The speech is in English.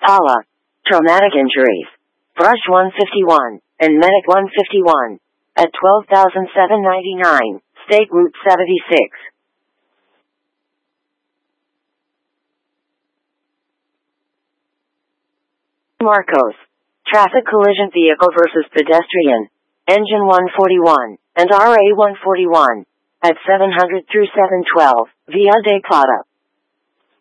Pala. Traumatic injuries. Brush 151, and Medic 151. At 12,799, State Route 76. Marcos. Traffic collision vehicle versus pedestrian. Engine 141, and RA 141. At 700 through 712, Via de Plata.